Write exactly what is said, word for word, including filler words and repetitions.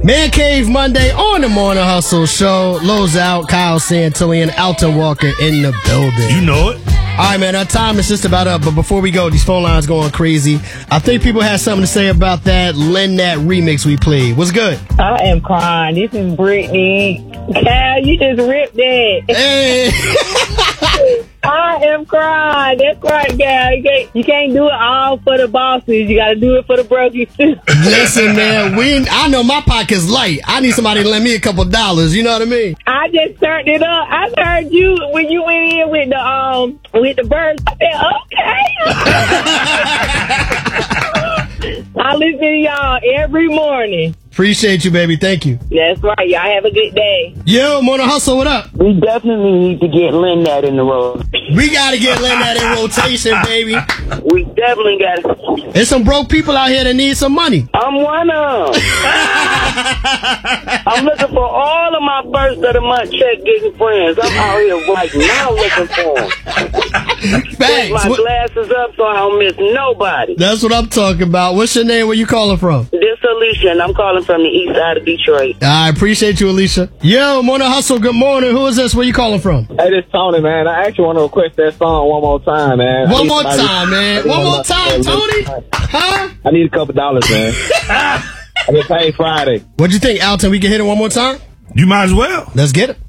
Man Cave Monday on the Morning Hustle Show. Lows out, Kyle Santilli and Alton Walker in the building. You know it. All right, man, our time is just about up, but before we go, these phone lines going crazy. I think people had something to say about that Lend That remix we played. What's good? I am crying. This is Brittany. Cal, you just ripped that. Hey. I am crying. That's right, Cal. You can't, you can't do it all for the bosses. You got to do it for the brokies, too. Listen, man, we, I know my pocket's light. I need somebody to lend me a couple dollars. You know what I mean? I just turned it up. I heard you when you went in with the um with the birds. I said, okay. I listen to y'all every morning. Appreciate you, baby. Thank you. That's right. Y'all have a good day. Yo, Morning Hustle, what up? We definitely need to get Lend That in the road. We got to get Lend That in rotation, baby. We definitely got to. There's some broke people out here that need some money. I'm one of them. I'm looking for all of my first of the month check getting friends. I'm out here right now looking for them. Put my What? glasses up so I don't miss nobody. That's what I'm talking about. What's your name? Where you calling from? This Alicia, and I'm calling from the east side of Detroit. I appreciate you, Alicia. Yo, Morning Hustle, good morning. Who is this? Where you calling from? Hey, this is Tony, man. I actually want to request that song one more time, man. One more time, man. One more time, Tony. Huh? I need a couple dollars, man. I get paid Friday. What'd you think, Alton? We can hit it one more time? You might as well. Let's get it.